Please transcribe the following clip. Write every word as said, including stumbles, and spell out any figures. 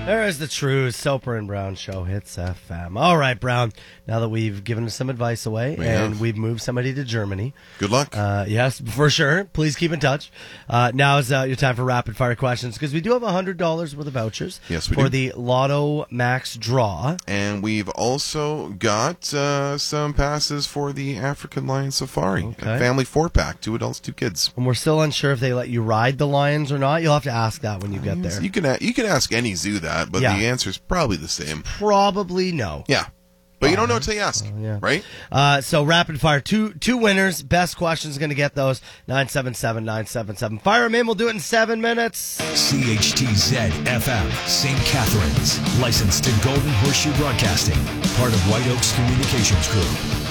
There is the true Soper and Brown Show. Hits F M. All right, Brown. Now that we've given some advice away We and have. we've moved somebody to Germany. Good luck. Uh, yes, for sure. Please keep in touch. Uh, now is uh, your time for rapid fire questions because we do have one hundred dollars worth of vouchers Yes, we for do. the Lotto Max draw. And we've also got uh, some passes for the African Lion Safari. Okay. A family four-pack, two adults, two kids. And we're still unsure if they let you ride the lions or not. You'll have to ask that when you get there. You can a- you can ask any zoo that, but Yeah. the answer's probably the same. Probably no. Yeah. But you don't know until you ask, yeah. right? Uh, so rapid fire, two two winners. Best questions going to get those. nine seven seven, nine seven seven. Fire them in. We'll do it in seven minutes. C H T Z F M, Saint Catharines. Licensed to Golden Horseshoe Broadcasting. Part of White Oaks Communications Group.